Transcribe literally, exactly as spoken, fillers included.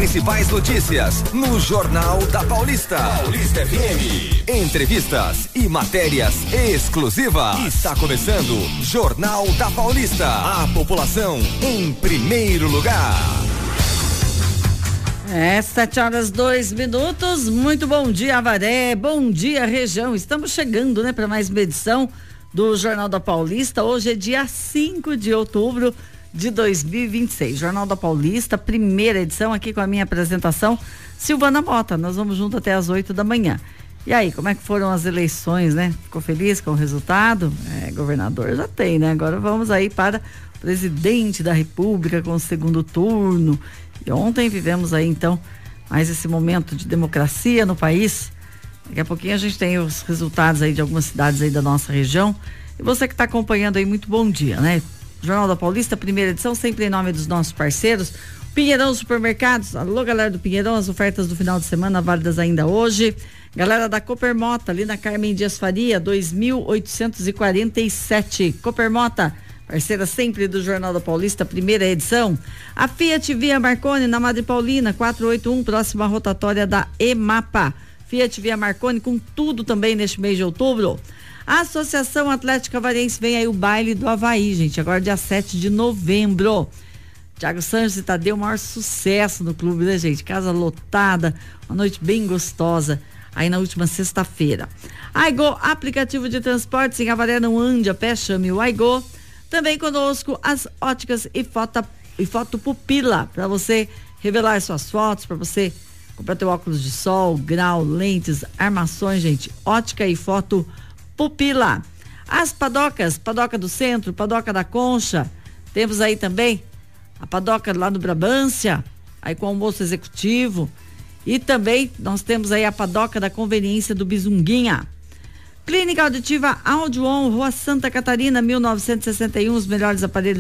principais notícias no Jornal da Paulista. Paulista F M. Entrevistas e matérias exclusivas. Está começando Jornal da Paulista. A população em primeiro lugar. É, sete horas, dois minutos. Muito bom dia, Avaré. Bom dia, região. Estamos chegando, né, para mais uma edição do Jornal da Paulista. Hoje é dia cinco de outubro de dois mil e vinte e seis. Jornal da Paulista, primeira edição, aqui com a minha apresentação, Silvana Mota. Nós vamos junto até às oito da manhã. E aí, como é que foram as eleições, né? Ficou feliz com o resultado? É, governador já tem, né? Agora vamos aí para o presidente da República com o segundo turno. E ontem vivemos aí, então, mais esse momento de democracia no país. Daqui a pouquinho a gente tem os resultados aí de algumas cidades aí da nossa região. E você que está acompanhando aí, muito bom dia, né? Jornal da Paulista, primeira edição, sempre em nome dos nossos parceiros. Pinheirão Supermercados, alô galera do Pinheirão, as ofertas do final de semana válidas ainda hoje. Galera da Coopermota, ali na Carmen Dias Faria, dois mil oitocentos e quarenta e sete. Coopermota, parceira sempre do Jornal da Paulista, primeira edição. A Fiat Via Marconi, na Madre Paulina, quatrocentos e oitenta e um, próxima rotatória da EMAPA. Fiat Via Marconi com tudo também neste mês de outubro. A Associação Atlética Avarense, vem aí o baile do Avaí, gente, agora dia sete de novembro. Thiago Sanches e Tadeu, maior sucesso no clube, né, gente? Casa lotada, uma noite bem gostosa, aí na última sexta-feira. Aigo, aplicativo de transportes em Avaré, não ande a pé, chame o Aigo. Também conosco as óticas e foto, e foto pupila, para você revelar suas fotos, para você comprar teu óculos de sol, grau, lentes, armações, gente. Ótica e foto pupila. As padocas, Padoca do Centro, Padoca da Concha. Temos aí também a padoca lá do Brabância, aí com almoço executivo. E também nós temos aí a padoca da Conveniência do Bizunguinha. Clínica Auditiva Audio On, Rua Santa Catarina, mil novecentos e sessenta e um, os melhores aparelhos